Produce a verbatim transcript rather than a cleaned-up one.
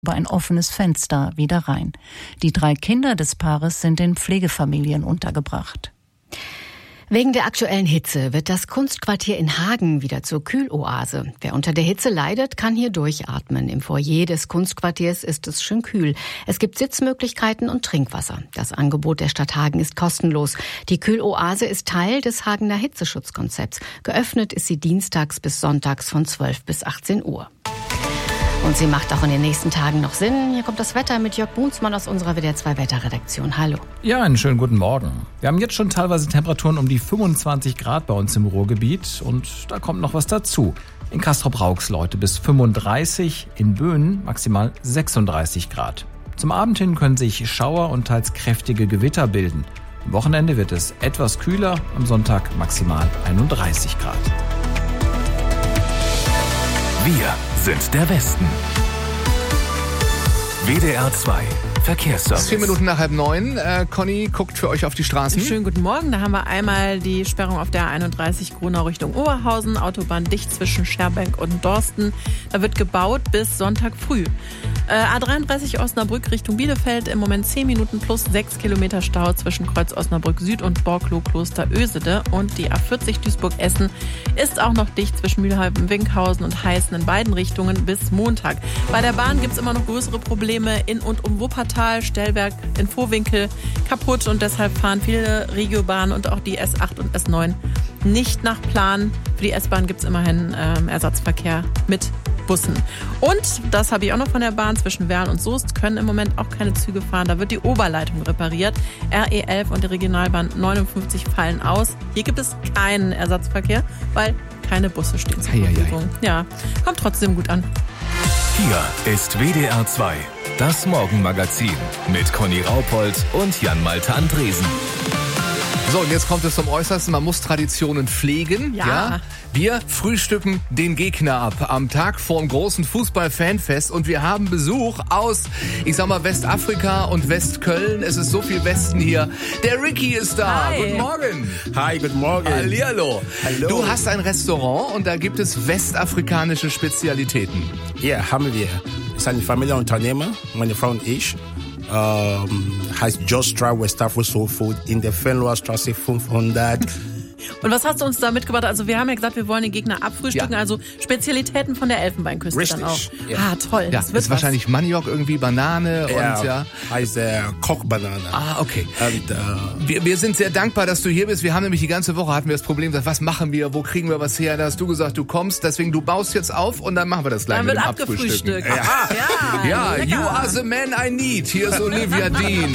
über ein offenes Fenster wieder rein. Die drei Kinder des Paares sind in Pflegefamilien untergebracht. Wegen der aktuellen Hitze wird das Kunstquartier in Hagen wieder zur Kühloase. Wer unter der Hitze leidet, kann hier durchatmen. Im Foyer des Kunstquartiers ist es schön kühl. Es gibt Sitzmöglichkeiten und Trinkwasser. Das Angebot der Stadt Hagen ist kostenlos. Die Kühloase ist Teil des Hagener Hitzeschutzkonzepts. Geöffnet ist sie dienstags bis sonntags von zwölf bis achtzehn Uhr. Und sie macht auch in den nächsten Tagen noch Sinn. Hier kommt das Wetter mit Jörg Bunsmann aus unserer W D R zwei Wetterredaktion. Hallo. Ja, einen schönen guten Morgen. Wir haben jetzt schon teilweise Temperaturen um die fünfundzwanzig Grad bei uns im Ruhrgebiet. Und da kommt noch was dazu. In Castrop-Rauxel bis fünfunddreißig, in Böen maximal sechsunddreißig Grad. Zum Abend hin können sich Schauer und teils kräftige Gewitter bilden. Am Wochenende wird es etwas kühler, am Sonntag maximal einunddreißig Grad. Wir sind der Westen. W D R zwei Verkehrsservice. Vier Minuten nach halb neun. Äh, Conny guckt für euch auf die Straßen. Schönen guten Morgen. Da haben wir einmal die Sperrung auf der einunddreißig Grunau Richtung Oberhausen. Autobahn dicht zwischen Scherbenk und Dorsten. Da wird gebaut bis Sonntag früh. Äh, A dreiunddreißig Osnabrück Richtung Bielefeld. Im Moment zehn Minuten plus sechs Kilometer Stau zwischen Kreuz Osnabrück Süd und Borkloh Kloster Ösede. Und die A vierzig Duisburg-Essen ist auch noch dicht zwischen Mülheim, Winkhausen und Heißen in beiden Richtungen bis Montag. Bei der Bahn gibt es immer noch größere Probleme in und um Wuppertal. Stellwerk in Vohwinkel kaputt und deshalb fahren viele Regiobahnen und auch die S acht und S neun nicht nach Plan. Für die S-Bahn gibt es immerhin ähm, Ersatzverkehr mit Bussen. Und, das habe ich auch noch von der Bahn, zwischen Werl und Soest können im Moment auch keine Züge fahren. Da wird die Oberleitung repariert. R E elf und die Regionalbahn neunundfünfzig fallen aus. Hier gibt es keinen Ersatzverkehr, weil keine Busse stehen zur Verfügung. Ja, kommt trotzdem gut an. Hier ist W D R zwei, das Morgenmagazin mit Conny Raupold und Jan-Malte Andresen. So, und jetzt kommt es zum Äußersten. Man muss Traditionen pflegen. Ja. ja. Wir frühstücken den Gegner ab am Tag vor dem großen Fußball-Fanfest. Und wir haben Besuch aus, ich sag mal, Westafrika und Westköln. Es ist so viel Westen hier. Der Ricky ist da. Hi. Guten Morgen. Hi, guten Morgen. Hallihallo. Hallo. Du hast ein Restaurant und da gibt es westafrikanische Spezialitäten. Ja, haben wir. Es ist ein Familienunternehmer, meine Frau und ich. Ähm, heißt Jostra West Africa Soul Food in der Venloer Straße fünfhundert. Und was hast du uns da mitgebracht? Also wir haben ja gesagt, wir wollen den Gegner abfrühstücken, Ja. also Spezialitäten von der Elfenbeinküste Richtig. dann auch. Ja. Ah, toll. Ja, Das ist wird wahrscheinlich Maniok, irgendwie Banane Ja, und ja. heißt äh, Kochbanane. Ah, okay. Und, äh, Wir, wir sind sehr dankbar, dass du hier bist. Wir haben nämlich die ganze Woche hatten wir das Problem, gesagt, was machen wir, wo kriegen wir was her? Da hast du gesagt, du kommst, deswegen du baust jetzt auf und dann machen wir das gleich Dann mit wird dem abgefrühstückt. Abfrühstücken. Ja, Ja, lecker. you are the man I need. Hier ist Olivia Dean.